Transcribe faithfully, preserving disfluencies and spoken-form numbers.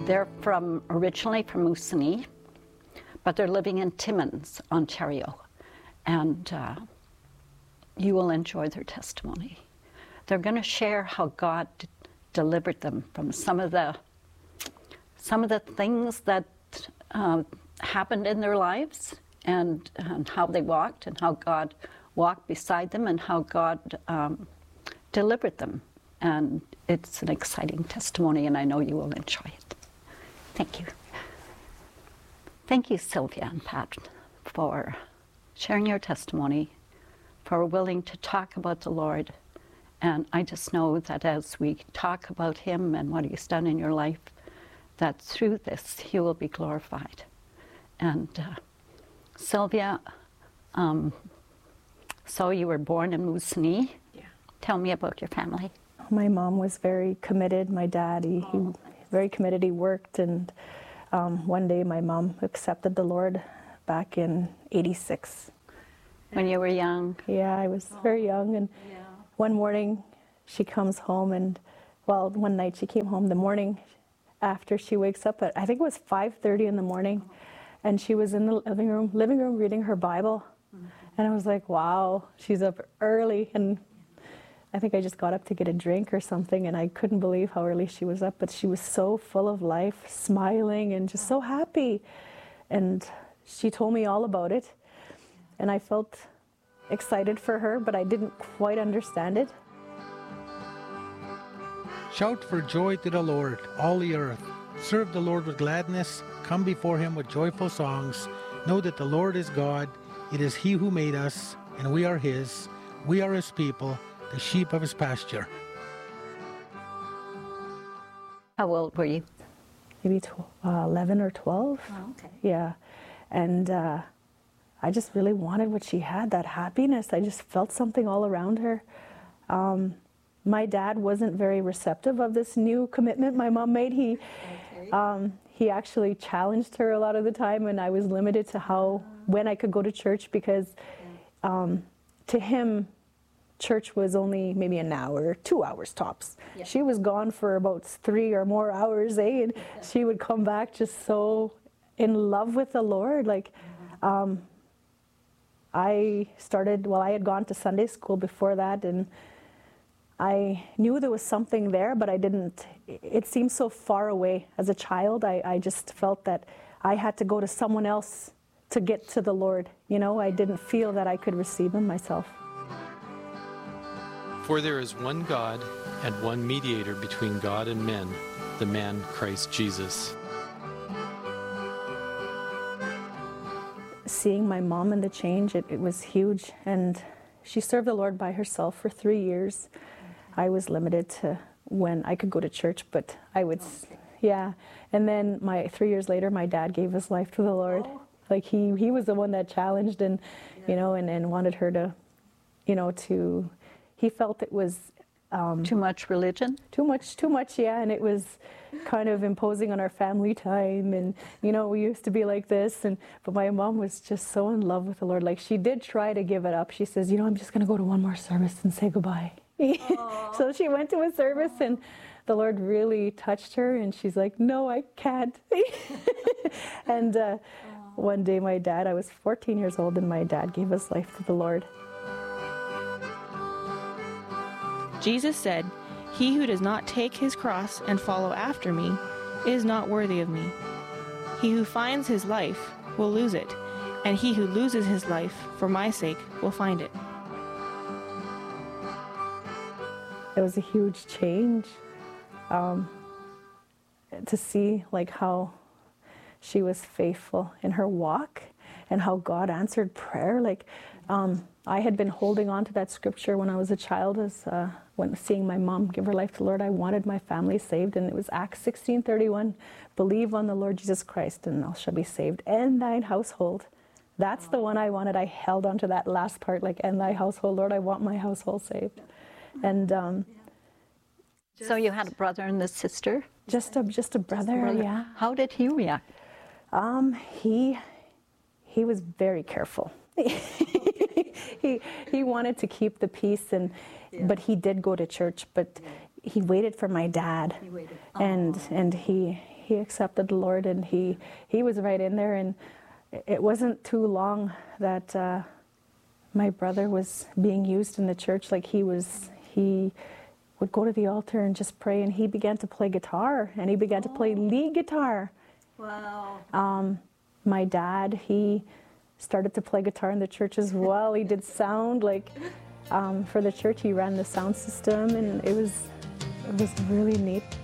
They're from originally from Moosonee, but they're living in Timmins, Ontario, and uh, you will enjoy their testimony. They're going to share how God d- delivered them from some of the some of the things that uh, happened in their lives, and, and how they walked, and how God walked beside them, and how God um, delivered them. And it's an exciting testimony, and I know you will enjoy it. Thank you. Thank you, Sylvia and Pat, for sharing your testimony, for willing to talk about the Lord. And I just know that as we talk about Him and what He's done in your life, that through this He will be glorified. And uh, Sylvia, um, so you were born in Moosonee. Yeah. Tell me about your family. My mom was very committed. My dad, he, he was very committed. He worked, and um, one day my mom accepted the Lord back in eighty-six. When you were young? Yeah, I was very young, and Yeah. one morning she comes home, and well, one night she came home the morning after she wakes up at, I think it was five thirty in the morning, and she was in the living room, living room reading her Bible, mm-hmm. and I was like, wow, she's up early, and I think I just got up to get a drink or something, and I couldn't believe how early she was up, but she was so full of life, smiling and just so happy. And she told me all about it, and I felt excited for her, but I didn't quite understand it. Shout for joy to the Lord, all the earth. Serve the Lord with gladness. Come before Him with joyful songs. Know that the Lord is God. It is He who made us, and we are His. We are His people, the sheep of His pasture. How old were you? Maybe tw- uh, eleven or twelve. Oh, okay. Yeah. And uh, I just really wanted what she had, that happiness. I just felt something all around her. Um, my dad wasn't very receptive of this new commitment my mom made. He, okay. um, he actually challenged her a lot of the time, and I was limited to how, when I could go to church, because um, to him, church was only maybe an hour, two hours tops. Yeah. She was gone for about three or more hours, eh? And yeah. she would come back just so in love with the Lord. Like, mm-hmm. um, I started, well, I had gone to Sunday school before that, and I knew there was something there, but I didn't, it seemed so far away. As a child, I, I just felt that I had to go to someone else to get to the Lord. You know, I didn't feel that I could receive Him myself. For there is one God and one mediator between God and men, the man Christ Jesus. Seeing my mom and the change, it, it was huge. And she served the Lord by herself for three years. I was limited to when I could go to church, but I would, okay. yeah. And then my three years later, my dad gave his life to the Lord. Oh. Like he, he was the one that challenged and, yeah. you know, and, and wanted her to, you know, to, he felt it was um, too much religion? Too much, too much, yeah. And it was kind of imposing on our family time. And, you know, we used to be like this. And but my mom was just so in love with the Lord. Like, she did try to give it up. She says, you know, I'm just going to go to one more service and say goodbye. So she went to a service, and the Lord really touched her. And she's like, no, I can't. And uh, one day my dad, I was fourteen years old, and my dad gave his life to the Lord. Jesus said, "He who does not take his cross and follow after me is not worthy of me. He who finds his life will lose it, and he who loses his life for my sake will find it." It was a huge change um, to see like how she was faithful in her walk and how God answered prayer. Like um, I had been holding on to that scripture when I was a child, as uh, when seeing my mom give her life to the Lord. I wanted my family saved, and it was Acts sixteen thirty-one. Believe on the Lord Jesus Christ, and thou shalt be saved, and thine household. That's the one I wanted. I held on to that last part, like, and thy household, Lord, I want my household saved. And um, so you had a brother and a sister? Just a just a brother, just a brother. Yeah. How did he react? Um, he he was very careful. he he wanted to keep the peace, and yeah. but he did go to church. But yeah. he waited for my dad, he waited. and oh. and he he accepted the Lord, and he he was right in there. And it wasn't too long that uh, my brother was being used in the church. Like he was, he would go to the altar and just pray, and he began to play guitar, and he began oh. to play lead guitar. Wow. Um, my dad, he started to play guitar in the church as well. He did sound like um, for the church. He ran the sound system, and it was it was really neat.